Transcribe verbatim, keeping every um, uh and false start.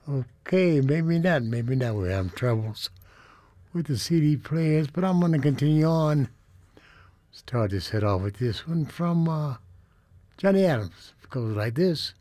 Okay, maybe not. Maybe not. We're having troubles with the C D players, but I'm going to continue on. Start this head off with this one from uh, Johnny Adams. It goes like this.